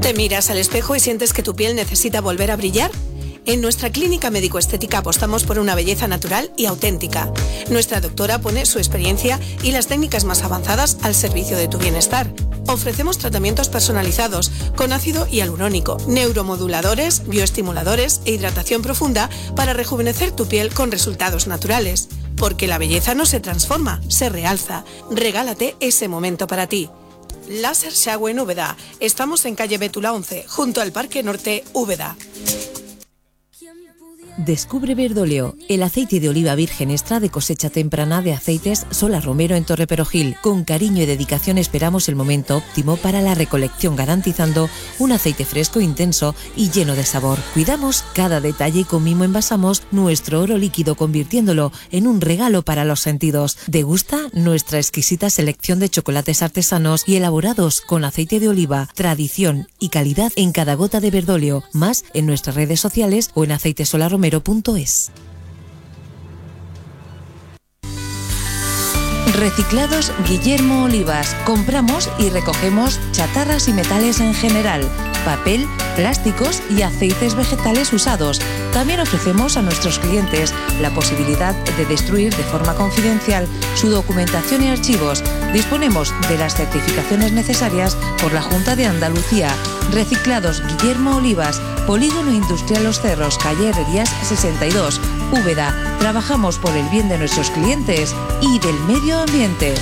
¿Te miras al espejo y sientes que tu piel necesita volver a brillar? En nuestra clínica médico-estética apostamos por una belleza natural y auténtica. Nuestra doctora pone su experiencia y las técnicas más avanzadas al servicio de tu bienestar. Ofrecemos tratamientos personalizados con ácido hialurónico, neuromoduladores, bioestimuladores e hidratación profunda para rejuvenecer tu piel con resultados naturales. Porque la belleza no se transforma, se realza. Regálate ese momento para ti. Láser Xagua en Úbeda. Estamos en calle Bétula 11, junto al Parque Norte Úbeda. Descubre Verdoleo, el aceite de oliva virgen extra de cosecha temprana de Aceites Sola Romero en Torre Perojil. Con cariño y dedicación esperamos el momento óptimo para la recolección, garantizando un aceite fresco, intenso y lleno de sabor. Cuidamos cada detalle y con mimo envasamos nuestro oro líquido, convirtiéndolo en un regalo para los sentidos. Degusta nuestra exquisita selección de chocolates artesanos y elaborados con aceite de oliva, tradición y calidad en cada gota de Verdoleo. Más en nuestras redes sociales o en aceitesolaromero.es. Reciclados Guillermo Olivas. Compramos y recogemos chatarras y metales en general, papel, plásticos y aceites vegetales usados. También ofrecemos a nuestros clientes la posibilidad de destruir de forma confidencial su documentación y archivos. Disponemos de las certificaciones necesarias por la Junta de Andalucía. Reciclados Guillermo Olivas, Polígono Industrial Los Cerros, calle Herrerías 62, Úbeda. Trabajamos por el bien de nuestros clientes y del medio ambiente.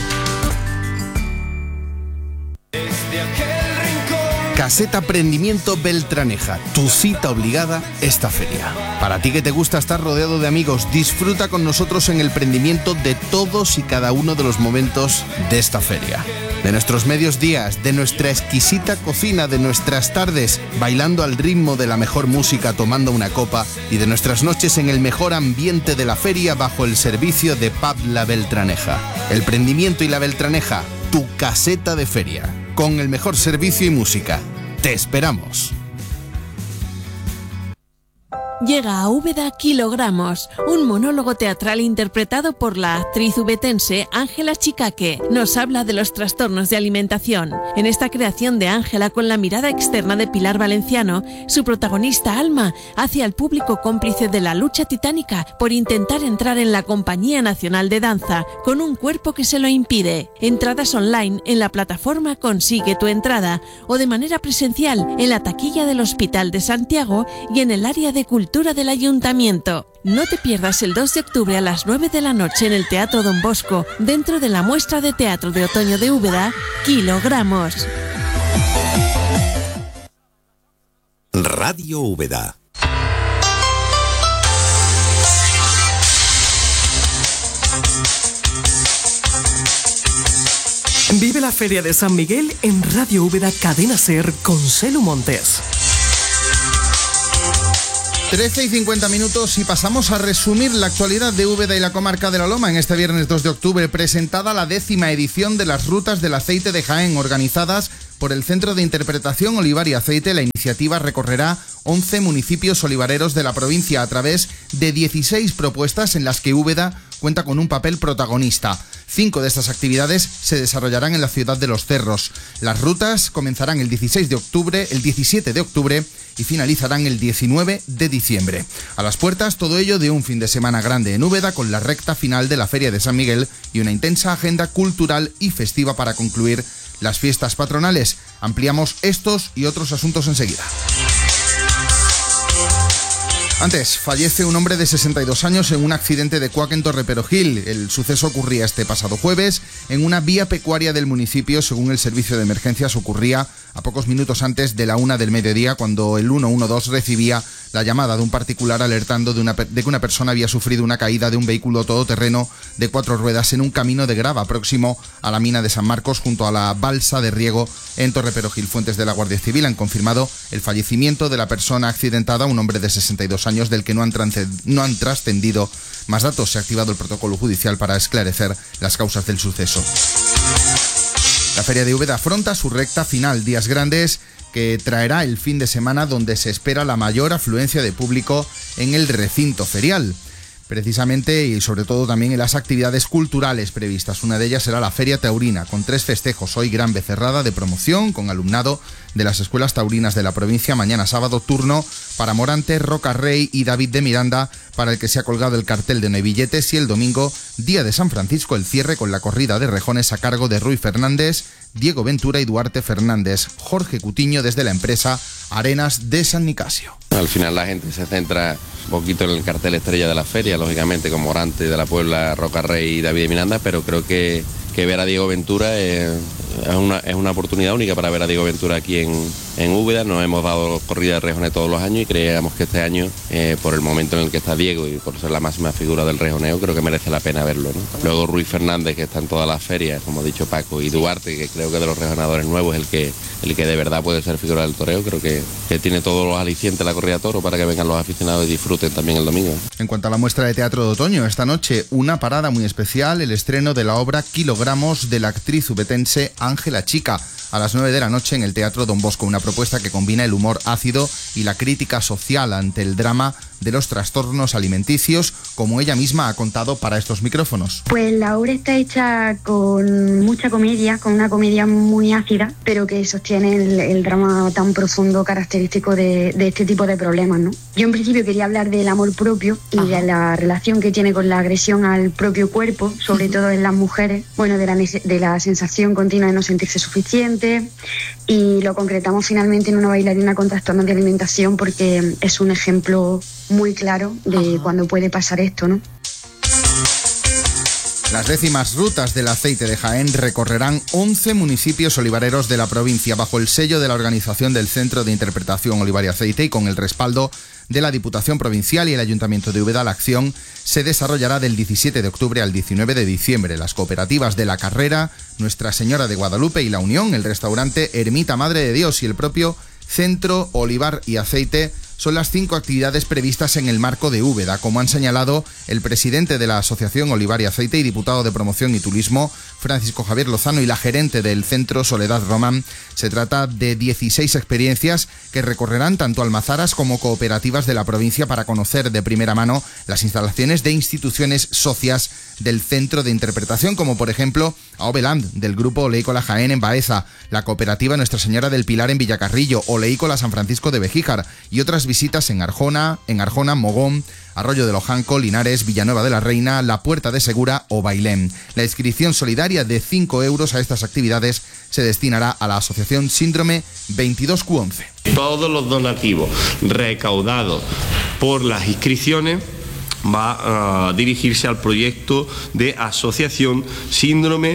Caseta Prendimiento Beltraneja, tu cita obligada esta feria. Para ti que te gusta estar rodeado de amigos, disfruta con nosotros en el prendimiento de todos y cada uno de los momentos de esta feria. De nuestros medios días, de nuestra exquisita cocina, de nuestras tardes bailando al ritmo de la mejor música, tomando una copa, y de nuestras noches en el mejor ambiente de la feria bajo el servicio de Pub La Beltraneja. El prendimiento y La Beltraneja, tu caseta de feria, con el mejor servicio y música. ¡Te esperamos! Llega a Úbeda Kilogramos, un monólogo teatral interpretado por la actriz ubetense Ángela Chicaque. Nos habla de los trastornos de alimentación. En esta creación de Ángela, con la mirada externa de Pilar Valenciano, su protagonista Alma hace al público cómplice de la lucha titánica por intentar entrar en la Compañía Nacional de Danza con un cuerpo que se lo impide. Entradas online en la plataforma Consigue tu entrada o de manera presencial en la taquilla del Hospital de Santiago y en el área de cultura del Ayuntamiento. No te pierdas el 2 de octubre a las 9 de la noche en el Teatro Don Bosco, dentro de la muestra de teatro de otoño de Úbeda, Kilogramos. Radio Úbeda. Vive la Feria de San Miguel en Radio Úbeda Cadena Ser con Selu Montes. 13:50 y pasamos a resumir la actualidad de Úbeda y la comarca de la Loma. En este viernes 2 de octubre presentada la 10ª edición de las Rutas del Aceite de Jaén, organizadas por el Centro de Interpretación Olivar y Aceite. La iniciativa recorrerá 11 municipios olivareros de la provincia a través de 16 propuestas en las que Úbeda cuenta con un papel protagonista. 5 de estas actividades se desarrollarán en la ciudad de Los Cerros. Las rutas comenzarán el 17 de octubre y finalizarán el 19 de diciembre. A las puertas, todo ello de un fin de semana grande en Úbeda, con la recta final de la Feria de San Miguel y una intensa agenda cultural y festiva para concluir las fiestas patronales. Ampliamos estos y otros asuntos enseguida. Antes, fallece un hombre de 62 años en un accidente de Cuac en Torre Perojil. El suceso ocurría este pasado jueves en una vía pecuaria del municipio. Según el servicio de emergencias, ocurría a pocos minutos antes de la 1 del mediodía, cuando el 112 recibía la llamada de un particular alertando de que una persona había sufrido una caída de un vehículo todoterreno de 4 ruedas en un camino de grava próximo a la mina de San Marcos, junto a la balsa de riego en Torre Perojil. Fuentes de la Guardia Civil han confirmado el fallecimiento de la persona accidentada, un hombre de 62 años del que no han trascendido más datos. Se ha activado el protocolo judicial para esclarecer las causas del suceso. La Feria de Úbeda afronta su recta final, días grandes que traerá el fin de semana, donde se espera la mayor afluencia de público en el recinto ferial. precisamente y sobre todo también en las actividades culturales previstas. Una de ellas será la Feria Taurina, con 3 festejos. Hoy gran becerrada de promoción con alumnado de las escuelas taurinas de la provincia. Mañana sábado turno para Morante, Roca Rey y David de Miranda, para el que se ha colgado el cartel de no hay billetes. Y el domingo, día de San Francisco, el cierre con la corrida de rejones a cargo de Rui Fernández, Diego Ventura y Duarte Fernández. Jorge Cutiño desde la empresa Arenas de San Nicasio. Al final la gente se centra un poquito en el cartel estrella de la feria, lógicamente con Morante de la Puebla, Roca Rey y David de Miranda, pero creo que ver a Diego Ventura es una oportunidad única para ver a Diego Ventura aquí en Úbeda. Nos hemos dado corrida de rejones todos los años y creíamos que este año, por el momento en el que está Diego y por ser la máxima figura del rejoneo, creo que merece la pena verlo, ¿no? Luego Rui Fernández, que está en todas las ferias, como ha dicho Paco, y Duarte, que creo que de los rejonadores nuevos el que de verdad puede ser figura del toreo. Creo que tiene todos los alicientes la corrida de toro para que vengan los aficionados y disfruten también el domingo. En cuanto a la muestra de teatro de otoño, esta noche una parada muy especial, el estreno de la obra Kilogramos de la actriz ubetense Ángela Chica, a las 9 de la noche en el Teatro Don Bosco, una propuesta que combina el humor ácido y la crítica social ante el drama de los trastornos alimenticios, como ella misma ha contado para estos micrófonos. Pues la obra está hecha con mucha comedia, con una comedia muy ácida, pero que sostiene el drama tan profundo característico de este tipo de problemas, ¿no? Yo en principio quería hablar del amor propio y de la relación que tiene con la agresión al propio cuerpo, sobre todo en las mujeres, bueno, de la sensación continua de no sentirse suficiente, y lo concretamos finalmente en una bailarina con trastornos de alimentación porque es un ejemplo muy claro de cuando puede pasar esto, ¿no? Las 10º rutas del aceite de Jaén recorrerán 11 municipios olivareros de la provincia bajo el sello de la organización del Centro de Interpretación Olivar y Aceite y con el respaldo de la Diputación Provincial y el Ayuntamiento de Úbeda. La acción se desarrollará del 17 de octubre al 19 de diciembre. Las cooperativas de La Carrera, Nuestra Señora de Guadalupe y La Unión, el restaurante Ermita Madre de Dios y el propio Centro Olivar y Aceite son las 5 actividades previstas en el marco de Úbeda, como han señalado el presidente de la Asociación Olivar y Aceite y diputado de Promoción y Turismo, Francisco Javier Lozano, y la gerente del Centro, Soledad Román. Se trata de 16 experiencias que recorrerán tanto almazaras como cooperativas de la provincia para conocer de primera mano las instalaciones de instituciones socias del Centro de Interpretación, como por ejemplo Aobeland, del Grupo Oleícola Jaén en Baeza, la cooperativa Nuestra Señora del Pilar en Villacarrillo, Oleícola San Francisco de Bejíjar y otras visitas en Arjona, Mogón, Arroyo de Lojanco, Linares, Villanueva de la Reina, La Puerta de Segura o Bailén. La inscripción solidaria de 5 euros a estas actividades se destinará a la asociación Síndrome 22Q11. Todos los donativos recaudados por las inscripciones va a dirigirse al proyecto de asociación Síndrome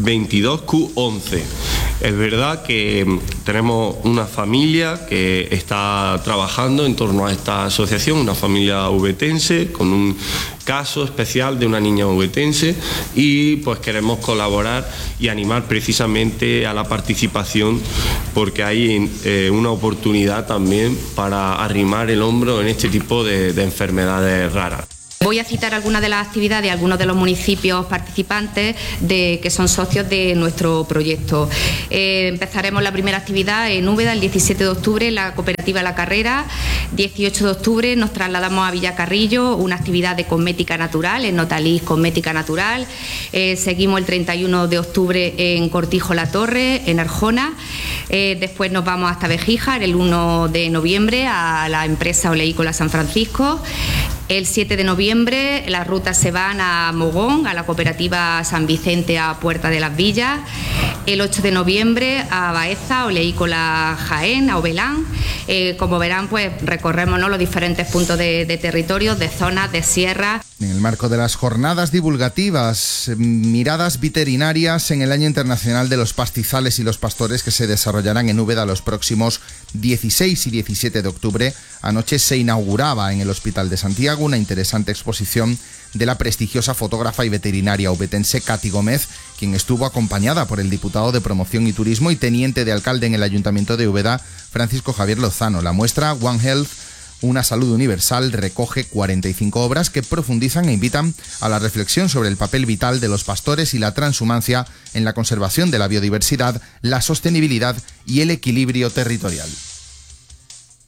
22Q11. Es verdad que tenemos una familia que está trabajando en torno a esta asociación, una familia ubetense con un caso especial de una niña ubetense, y pues queremos colaborar y animar precisamente a la participación porque hay una oportunidad también para arrimar el hombro en este tipo de enfermedades raras. Voy a citar algunas de las actividades de algunos de los municipios participantes que son socios de nuestro proyecto. Empezaremos la primera actividad en Úbeda el 17 de octubre en la cooperativa La Carrera. 18 de octubre nos trasladamos a Villacarrillo, una actividad de cosmética natural, en Notalis Cosmética Natural. Seguimos el 31 de octubre en Cortijo La Torre, en Arjona. Después nos vamos hasta Bejíjar el 1 de noviembre a la empresa Oleícola San Francisco. El 7 de noviembre las rutas se van a Mogón, a la cooperativa San Vicente a Puerta de las Villas. El 8 de noviembre a Baeza, Oleícola Jaén, a Obelán. Como verán, pues recorremos, ¿no?, los diferentes puntos de territorios, de zonas, de sierras. En el marco de las jornadas divulgativas, miradas veterinarias en el Año Internacional de los Pastizales y los Pastores, que se desarrollarán en Úbeda los próximos 16 y 17 de octubre, anoche se inauguraba en el Hospital de Santiago una interesante exposición de la prestigiosa fotógrafa y veterinaria ubetense Katy Gómez, quien estuvo acompañada por el diputado de Promoción y Turismo y teniente de alcalde en el Ayuntamiento de Úbeda, Francisco Javier Lozano. La muestra One Health, una salud universal, recoge 45 obras que profundizan e invitan a la reflexión sobre el papel vital de los pastores y la transhumancia en la conservación de la biodiversidad, la sostenibilidad y el equilibrio territorial.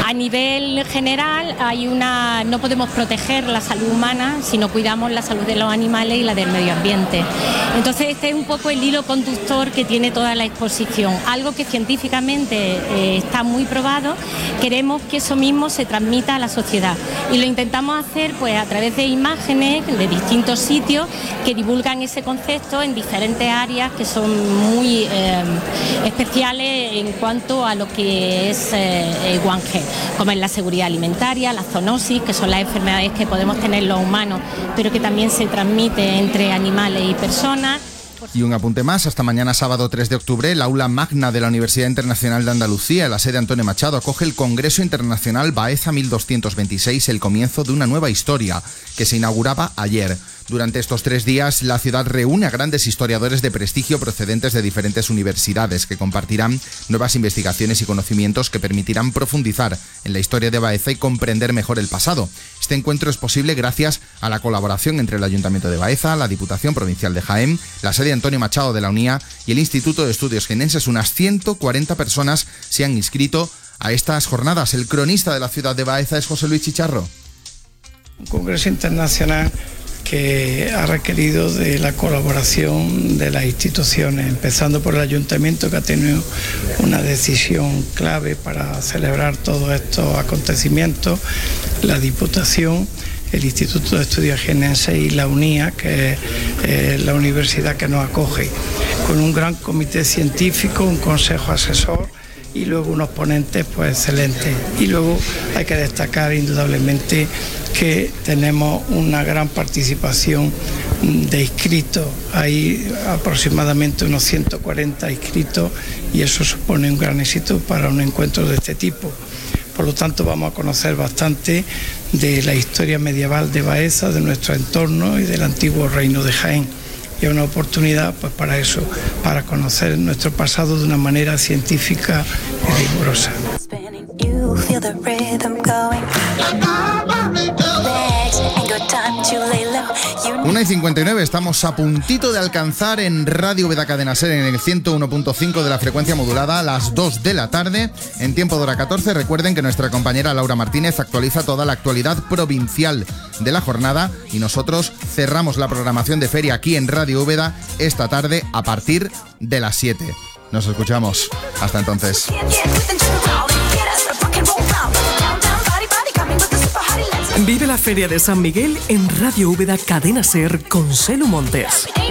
A nivel general no podemos proteger la salud humana si no cuidamos la salud de los animales y la del medio ambiente. Entonces este es un poco el hilo conductor que tiene toda la exposición, algo que científicamente está muy probado. Queremos que eso mismo se transmita a la sociedad y lo intentamos hacer pues a través de imágenes de distintos sitios que divulgan ese concepto en diferentes áreas que son muy especiales en cuanto a lo que es el One Health, como es la seguridad alimentaria, la zoonosis, que son las enfermedades que podemos tener los humanos, pero que también se transmite entre animales y personas. Y un apunte más, hasta mañana sábado 3 de octubre, el aula magna de la Universidad Internacional de Andalucía, en la sede Antonio Machado, acoge el Congreso Internacional Baeza 1226, el comienzo de una nueva historia, que se inauguraba ayer. Durante estos 3 días, la ciudad reúne a grandes historiadores de prestigio procedentes de diferentes universidades que compartirán nuevas investigaciones y conocimientos que permitirán profundizar en la historia de Baeza y comprender mejor el pasado. Este encuentro es posible gracias a la colaboración entre el Ayuntamiento de Baeza, la Diputación Provincial de Jaén, la sede Antonio Machado de la UNIA y el Instituto de Estudios Jienenses. Unas 140 personas se han inscrito a estas jornadas. El cronista de la ciudad de Baeza es José Luis Chicharro. Un congreso internacional que ha requerido de la colaboración de las instituciones, empezando por el Ayuntamiento, que ha tenido una decisión clave para celebrar todos estos acontecimientos, la Diputación, el Instituto de Estudios Jienenses y la UNIA, que es la universidad que nos acoge, con un gran comité científico, un consejo asesor y luego unos ponentes pues excelentes. Y luego hay que destacar indudablemente que tenemos una gran participación de inscritos. Hay aproximadamente unos 140 inscritos y eso supone un gran éxito para un encuentro de este tipo. Por lo tanto, vamos a conocer bastante de la historia medieval de Baeza, de nuestro entorno y del antiguo reino de Jaén. Y es una oportunidad pues para eso, para conocer nuestro pasado de una manera científica y rigurosa. 1:59, estamos a puntito de alcanzar en Radio Úbeda Cadena Ser, en el 101.5 de la frecuencia modulada, a las 2 de la tarde, en tiempo de hora 14. Recuerden que nuestra compañera Laura Martínez actualiza toda la actualidad provincial de la jornada y nosotros cerramos la programación de feria aquí en Radio Úbeda esta tarde a partir de las 7. Nos escuchamos. Hasta entonces. Vive la Feria de San Miguel en Radio Úbeda Cadena Ser con Celu Montes.